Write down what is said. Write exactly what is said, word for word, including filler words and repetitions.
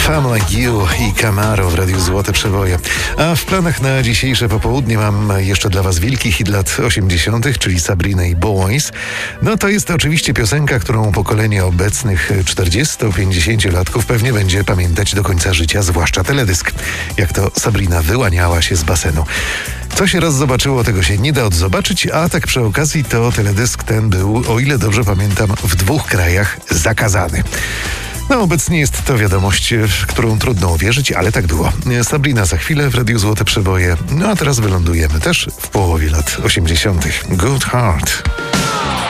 Femme Like You i Camaro w Radiu Złote Przeboje. A w planach na dzisiejsze popołudnie mam jeszcze dla Was wielki hit lat osiemdziesiątych, czyli Sabrina i Boys. No to jest oczywiście piosenka, którą pokolenie obecnych czterdziesto-pięćdziesięciolatków pewnie będzie pamiętać do końca życia, zwłaszcza teledysk. Jak to Sabrina wyłaniała się z basenu. Co się raz zobaczyło, tego się nie da odzobaczyć, a tak przy okazji to teledysk ten był, o ile dobrze pamiętam, w dwóch krajach zakazany. No obecnie jest to wiadomość, w którą trudno uwierzyć, ale tak było. Sabrina za chwilę w Radiu Złote Przeboje, no a teraz wylądujemy też w połowie lat osiemdziesiątych. Good Heart.